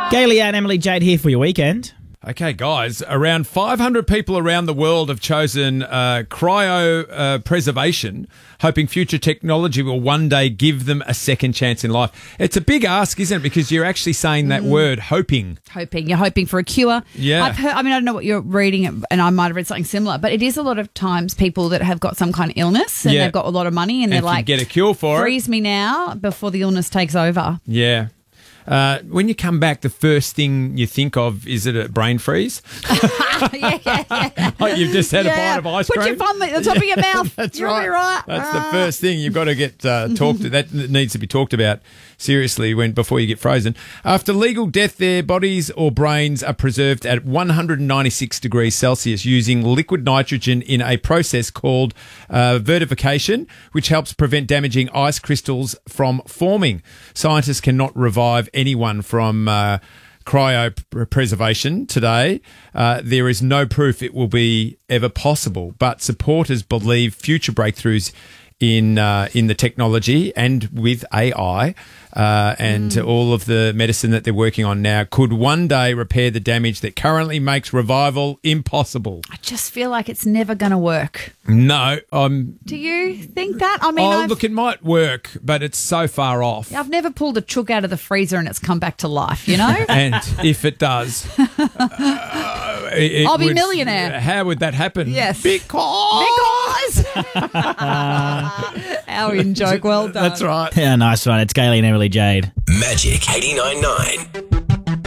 Gaily and Emily Jade here for your weekend. Okay, guys, around 500 people around the world have chosen cryopreservation, hoping future technology will one day give them a second chance in life. It's a big ask, isn't it? Because you're actually saying that word, hoping. Hoping. You're hoping for a cure. Yeah. I've heard, I don't know what you're reading, and I might have read something similar, but it is a lot of times people that have got some kind of illness and they've got a lot of money and they're like, get a cure for freeze me now before the illness takes over. Yeah. When you come back, the first thing you think of, is it a brain freeze? yeah. Like you've just had a bite of ice cream. Put your thumb at the top of your mouth. That's You'll right. be right. That's the first thing you've got to get talked to. That needs to be talked about seriously before you get frozen. After legal death, their bodies or brains are preserved at 196 degrees Celsius using liquid nitrogen in a process called vertification, which helps prevent damaging ice crystals from forming. Scientists cannot revive anyone from cryopreservation today. There is no proof it will be ever possible, but supporters believe future breakthroughs in the technology and with AI and all of the medicine that they're working on now could one day repair the damage that currently makes revival impossible. I just feel like it's never going to work. No, Do you think that? I mean, look, it might work, but it's so far off. I've never pulled a chook out of the freezer and it's come back to life, you know? And if it does, I'll be millionaire. How would that happen? Yes. Because Our in joke, well done. That's right. Yeah, nice one. It's Gaily and Emily Jade. Magic 89.9.